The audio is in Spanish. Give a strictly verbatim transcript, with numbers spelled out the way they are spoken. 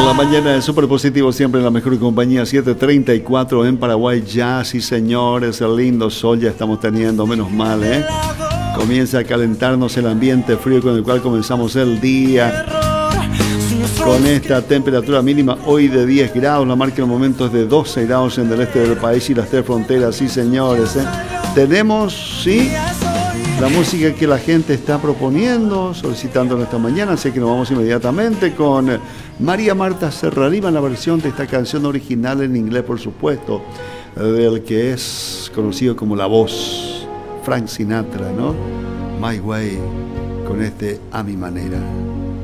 la mañana es súper positivo, siempre en la mejor compañía. Siete treinta y cuatro en Paraguay ya, sí señores, el lindo sol ya estamos teniendo, menos mal, ¿eh? Comienza a calentarnos el ambiente frío con el cual comenzamos el día. Con esta temperatura mínima hoy de diez grados, la marca en el momento es de doce grados en el este del país y las tres fronteras, sí señores, ¿eh? Tenemos, sí, la música que la gente está proponiendo, solicitando esta mañana, así que nos vamos inmediatamente con María Marta Serralima en la versión de esta canción original en inglés, por supuesto, del que es conocido como La Voz, Frank Sinatra, ¿no? My Way, con este A Mi Manera.